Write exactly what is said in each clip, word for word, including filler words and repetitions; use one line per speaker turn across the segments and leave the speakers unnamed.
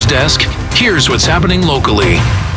desk, here's what's happening locally.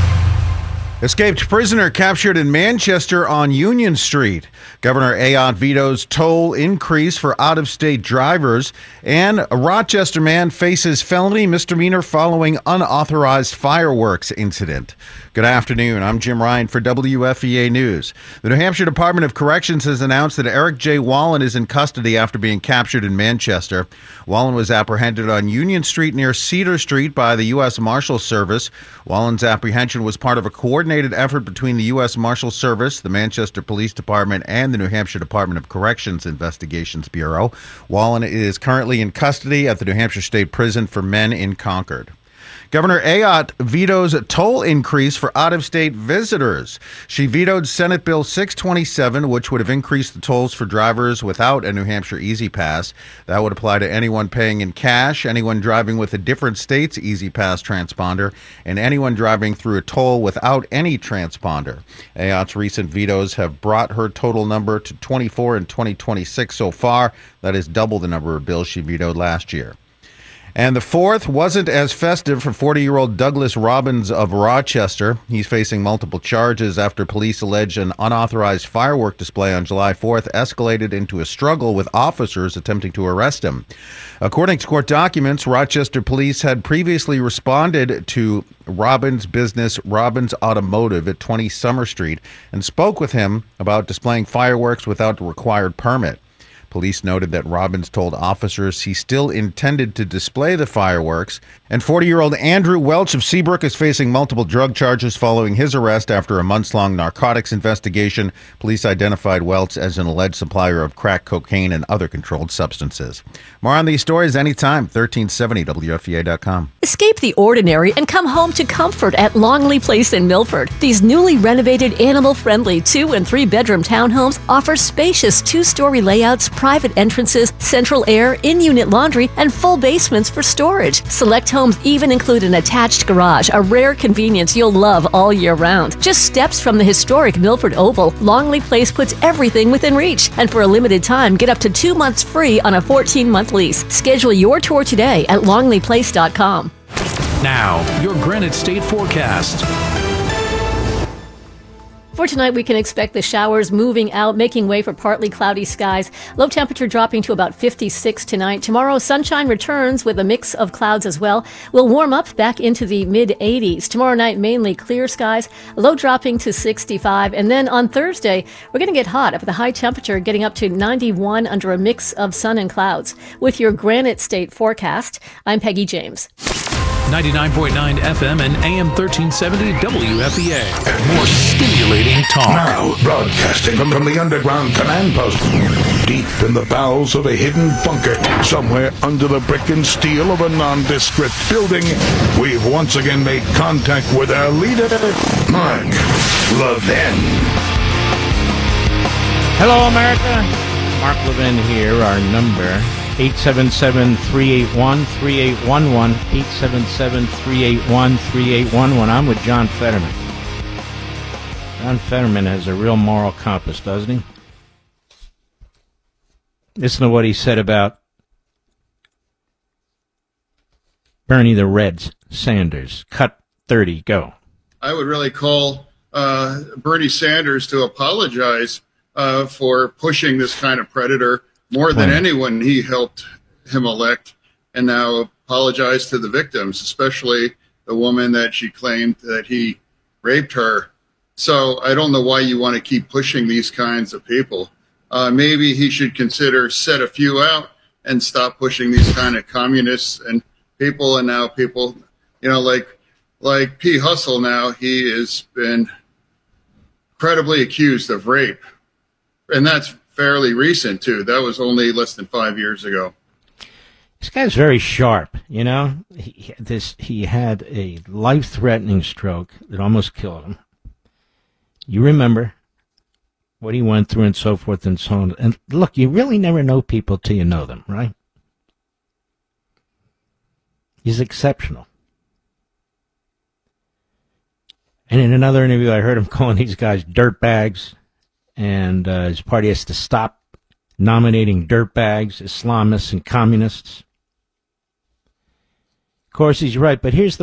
Escaped prisoner captured in Manchester on Union Street. Governor Ayotte vetoes toll increase for out-of-state drivers. And a Rochester man faces felony misdemeanor following unauthorized fireworks incident. Good afternoon. I'm Jim Ryan for W F E A News. The New Hampshire Department of Corrections has announced that Eric J. Wallen is in custody after being captured in Manchester. Wallen was apprehended on Union Street near Cedar Street by the U S Marshal Service. Wallen's apprehension was part of a coordinated effort between the U S Marshal Service, the Manchester Police Department, and the New Hampshire Department of Corrections Investigations Bureau. Wallen is currently in custody at the New Hampshire State Prison for Men in Concord. Governor Ayotte vetoes a toll increase for out-of-state visitors. She vetoed Senate Bill six twenty-seven, which would have increased the tolls for drivers without a New Hampshire Easy Pass. That would apply to anyone paying in cash, anyone driving with a different state's Easy Pass transponder, and anyone driving through a toll without any transponder. Ayotte's recent vetoes have brought her total number to twenty-four in twenty twenty-six so far. That is double the number of bills she vetoed last year. And the fourth wasn't as festive for forty-year-old Douglas Robbins of Rochester. He's facing multiple charges after police allege an unauthorized firework display on July fourth escalated into a struggle with officers attempting to arrest him. According to court documents, Rochester police had previously responded to Robbins' business, Robbins Automotive, at twenty Summer Street, and spoke with him about displaying fireworks without the required permit. Police noted that Robbins told officers he still intended to display the fireworks. And forty-year-old Andrew Welch of Seabrook is facing multiple drug charges following his arrest after a months-long narcotics investigation. Police identified Welch as an alleged supplier of crack cocaine and other controlled substances. More on these stories anytime, thirteen seventy W F E A dot com.
Escape the ordinary and come home to comfort at Longley Place in Milford. These newly renovated, animal-friendly two- and three-bedroom townhomes offer spacious two-story layouts, private entrances, central air, in-unit laundry, and full basements for storage. Select homes even include an attached garage, a rare convenience you'll love all year round. Just steps from the historic Milford Oval, Longley Place puts everything within reach. And for a limited time, get up to two months free on a fourteen-month lease. Schedule your tour today at longley place dot com.
Now, your Granite State forecast.
For tonight, we can expect the showers moving out, making way for partly cloudy skies. Low temperature dropping to about fifty-six tonight. Tomorrow, sunshine returns with a mix of clouds as well. We'll warm up back into the mid eighties. Tomorrow night, mainly clear skies. Low dropping to sixty-five. And then on Thursday, we're going to get hot, with the high temperature getting up to ninety-one under a mix of sun and clouds. With your Granite State forecast, I'm Peggy James.
ninety-nine point nine F M and A M thirteen seventy W F E A. More stimulating talk.
Now, broadcasting from, from the underground command post, deep in the bowels of a hidden bunker, somewhere under the brick and steel of a nondescript building, we've once again made contact with our leader, Mark Levin.
Hello, America. Mark Levin here. Our number, eight seven seven, three eight one, three eight one one, eight seven seven, three eight one, three eight one one. I'm with John Fetterman. John Fetterman has a real moral compass, doesn't he? Listen to what he said about Bernie the Reds Sanders. Cut thirty, go.
I would really call uh, Bernie Sanders to apologize uh, for pushing this kind of predator more than anyone. He helped him elect, and now apologize to the victims, especially the woman that she claimed that he raped her. So I don't know why you want to keep pushing these kinds of people. Uh, maybe he should consider set a few out and stop pushing these kind of communists and people. And now people, you know, like like P. Hustle now, he has been credibly accused of rape. And that's fairly recent, too. That was only less than five years ago.
This guy's very sharp, you know. He, this, he had a life-threatening stroke that almost killed him. You remember what he went through and so forth and so on. And look, you really never know people till you know them, right? He's exceptional. And in another interview, I heard him calling these guys dirtbags, and uh, his party has to stop nominating dirtbags, Islamists, and communists. Of course, he's right, but here's the